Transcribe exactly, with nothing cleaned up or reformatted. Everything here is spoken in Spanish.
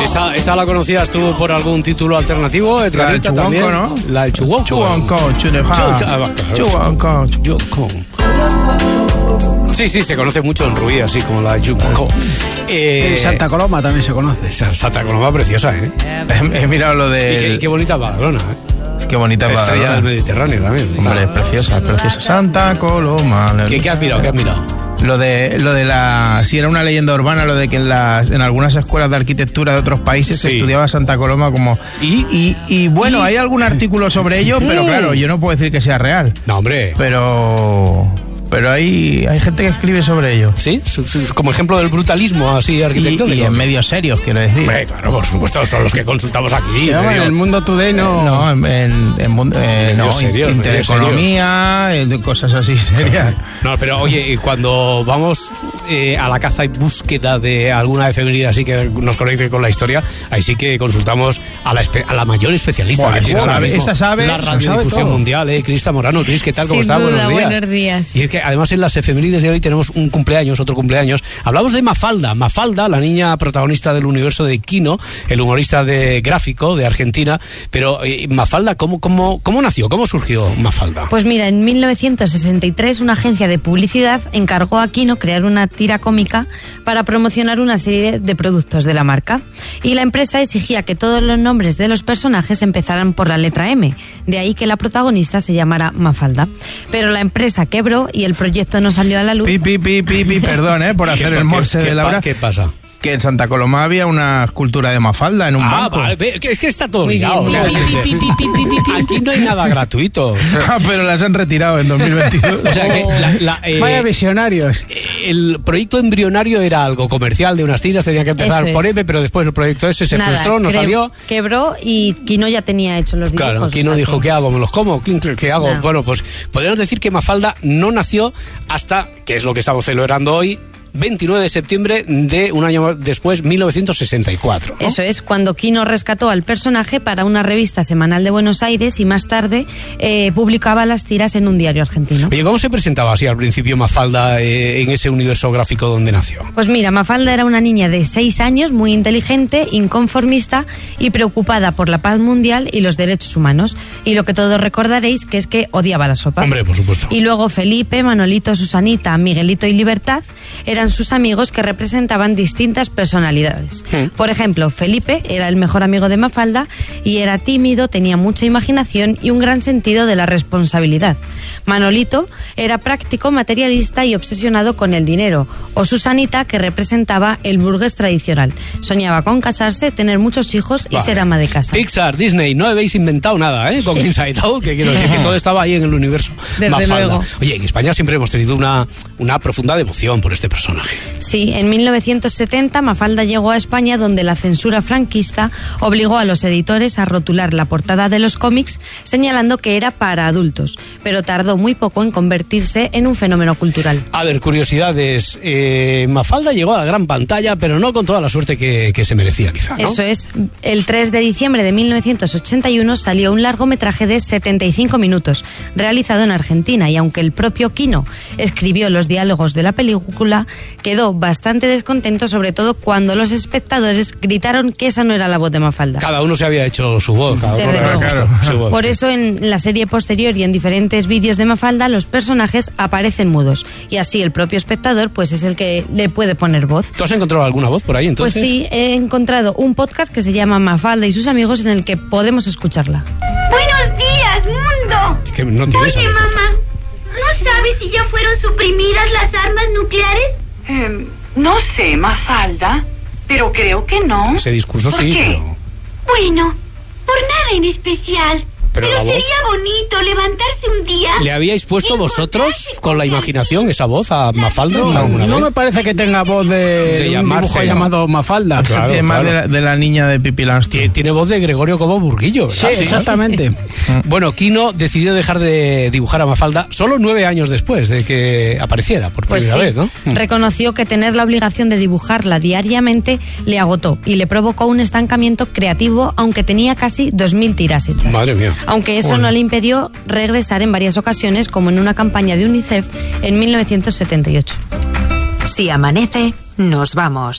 Esta, esta la conocías tú por algún título alternativo, Edgarita, la también. ¿no? La de Chuwonko. Chuwonko, Chuneja. Chuwonko. Chuwonko. Sí, sí, se conoce mucho en Rubí, así como la de Chuwonko. Eh, Santa Coloma también se conoce. Santa Coloma preciosa, ¿eh? He mirado lo de... Y qué, y qué bonita Badalona, ¿eh? Es que bonita Badalona. Estrella del Mediterráneo también. Hombre, es preciosa, es preciosa. Santa Coloma. ¿Qué, qué has mirado? ¿Qué has mirado? Lo de, lo de la... Si era una leyenda urbana, lo de que en las en algunas escuelas de arquitectura de otros países sí. se estudiaba Santa Coloma como... ¿Y? Y, y bueno, ¿Y? hay algún artículo sobre ello, pero claro, yo no puedo decir que sea real. No, hombre. Pero... Pero hay, hay gente que escribe sobre ello. ¿Sí? Como ejemplo del brutalismo así arquitectónico. Y, y en medios serios, quiero decir. Hombre, claro, por supuesto, son los que consultamos aquí. Sí, medio... En el Mundo Today no... No, en, en, en mundo, eh, no, serios, Intereconomía, eh, cosas así serias. No, pero oye, cuando vamos eh, a la caza y búsqueda de alguna efeméride así que nos conecte con la historia, ahí sí que consultamos a la, espe- a la mayor especialista. Bueno, que esa, sabe, esa sabe. La radiodifusión mundial, eh, Crista Morano. Cris, ¿qué tal? ¿Cómo estás? Buenos días. Buenos días. Y es que además en las efemérides de hoy tenemos un cumpleaños, otro cumpleaños. Hablamos de Mafalda, Mafalda, la niña protagonista del universo de Kino, el humorista de gráfico de Argentina. Pero eh, Mafalda, ¿cómo, cómo, ¿cómo nació? ¿Cómo surgió Mafalda? Pues mira, en mil novecientos sesenta y tres una agencia de publicidad encargó a Kino crear una tira cómica para promocionar una serie de productos de la marca. Y la empresa exigía que todos los nombres de los personajes empezaran por la letra M. De ahí que la protagonista se llamara Mafalda. Pero la empresa quebró y el proyecto no salió a la luz. Pi, pi, pi, pi, pi, perdón, ¿eh? Por hacer el morse de Laura. ¿Qué pasa? Que en Santa Coloma había una escultura de Mafalda en un ah, banco. Ah, vale, es que está todo ligado. Bien, o sea, pi, pi, pi, pi, pi, pi. Aquí no hay nada gratuito. Ah, pero las han retirado en dos mil veintidós. O sea que la, la, eh, Vaya visionarios. El proyecto embrionario era algo comercial de unas tiras, tenía que empezar Eso por es. M, pero después el proyecto ese se Nada, frustró, no cre- salió. Quebró y Kino ya tenía hecho los dibujos. Claro, Kino o sea dijo, que... ¿qué hago? ¿Me los como? ¿Qué hago? No. Bueno, pues podríamos decir que Mafalda no nació hasta, que es lo que estamos celebrando hoy, veintinueve de septiembre de un año después, mil novecientos sesenta y cuatro, ¿no? Eso es, cuando Kino rescató al personaje para una revista semanal de Buenos Aires y más tarde eh, publicaba las tiras en un diario argentino. Oye, ¿cómo se presentaba así al principio Mafalda eh, en ese universo gráfico donde nació? Pues mira, Mafalda era una niña de seis años, muy inteligente, inconformista y preocupada por la paz mundial y los derechos humanos. Y lo que todos recordaréis que es que odiaba la sopa. Hombre, por supuesto. Y luego Felipe, Manolito, Susanita, Miguelito y Libertad eran sus amigos que representaban distintas personalidades. Sí. Por ejemplo, Felipe era el mejor amigo de Mafalda y era tímido, tenía mucha imaginación y un gran sentido de la responsabilidad. Manolito era práctico, materialista y obsesionado con el dinero. O Susanita, que representaba el burgués tradicional. Soñaba con casarse, tener muchos hijos y vale. ser ama de casa. Pixar, Disney, no habéis inventado nada, ¿eh? Con Inside Out, que quiero decir que todo estaba ahí en el universo Desde Mafalda. luego. Oye, en España siempre hemos tenido una, una profunda devoción por este personaje. Sí, en mil novecientos setenta Mafalda llegó a España, donde la censura franquista obligó a los editores a rotular la portada de los cómics señalando que era para adultos, pero tardó muy poco en convertirse en un fenómeno cultural. A ver, curiosidades. Eh, Mafalda llegó a la gran pantalla, pero no con toda la suerte que, que se merecía, quizá, ¿no? Eso es. El tres de diciembre de mil novecientos ochenta y uno salió un largometraje de setenta y cinco minutos, realizado en Argentina, y aunque el propio Kino escribió los diálogos de la película, quedó bastante descontento, sobre todo cuando los espectadores gritaron que esa no era la voz de Mafalda. Cada uno se había hecho su voz, cada uno Desde le había luego. puesto su voz. Por eso en la serie posterior y en diferentes vídeos de Mafalda los personajes aparecen mudos, y así el propio espectador pues es el que le puede poner voz. ¿Tú has encontrado alguna voz por ahí, entonces? Pues sí, he encontrado un podcast que se llama Mafalda y sus amigos, en el que podemos escucharla. Buenos días, mundo. Que no tienes Oye, ahí, mamá, ¿no sabes si ya fueron suprimidas las armas nucleares? Eh, no sé, Mafalda, pero creo que no. Ese discurso ¿Por sí, qué? pero... Bueno, por nada en especial. Pero Pero, la voz- sería bonito levantarse un día... ¿Le habíais puesto vosotros con la imaginación esa voz a Mafalda No, alguna no vez? me parece que tenga voz de, De un llamarse, dibujo ¿no? llamado Mafalda. Claro, Tiene más claro. de, la, de la niña de Pippi Langström. Tie- Tiene voz de Gregorio Cobo Burguillo, Sí, ¿verdad? exactamente. Bueno, Kino decidió dejar de dibujar a Mafalda solo nueve años después de que apareciera por Pues primera sí, vez, ¿no? reconoció que tener la obligación de dibujarla diariamente le agotó y le provocó un estancamiento creativo, aunque tenía casi dos mil tiras hechas. Madre mía. Aunque eso Bueno. no le impidió regresar en varias ocasiones, como en una campaña de UNICEF en mil novecientos setenta y ocho. Si amanece, nos vamos.